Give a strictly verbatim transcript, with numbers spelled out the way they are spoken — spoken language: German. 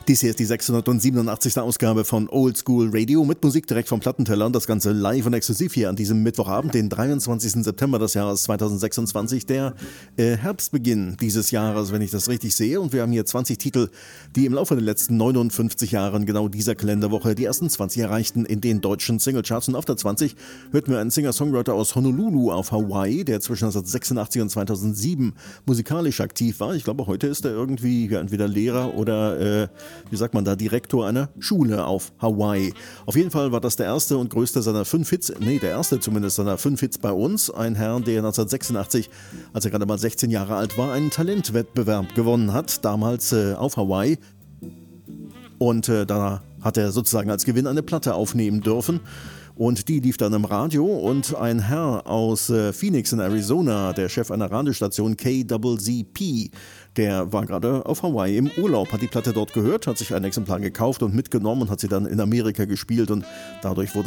Dies hier ist die sechshundertsiebenundachtzigste Ausgabe von Old School Radio mit Musik direkt vom Plattenteller und das Ganze live und exklusiv hier an diesem Mittwochabend, den dreiundzwanzigsten September des Jahres zweitausendsechsundzwanzig, der äh, Herbstbeginn dieses Jahres, wenn ich das richtig sehe. Und wir haben hier zwanzig Titel, die im Laufe der letzten neunundfünfzig Jahren genau dieser Kalenderwoche die ersten zwanzig erreichten in den deutschen Singlecharts. Und auf der zwanzig hörten wir einen Singer-Songwriter aus Honolulu auf Hawaii, der zwischen neunzehnhundertsechsundachtzig und zweitausendsieben musikalisch aktiv war. Ich glaube, heute ist er irgendwie ja, entweder Lehrer oder äh, wie sagt man da, Direktor einer Schule auf Hawaii. Auf jeden Fall war das der erste und größte seiner fünf Hits, nee, der erste zumindest seiner fünf Hits bei uns. Ein Herr, der neunzehnhundertsechsundachtzig, als er gerade mal sechzehn Jahre alt war, einen Talentwettbewerb gewonnen hat, damals äh, auf Hawaii. Und äh, da hat er sozusagen als Gewinn eine Platte aufnehmen dürfen. Und die lief dann im Radio und ein Herr aus äh, Phoenix in Arizona, der Chef einer Radiostation K Z Z P, der war gerade auf Hawaii im Urlaub, hat die Platte dort gehört, hat sich ein Exemplar gekauft und mitgenommen und hat sie dann in Amerika gespielt und dadurch wurde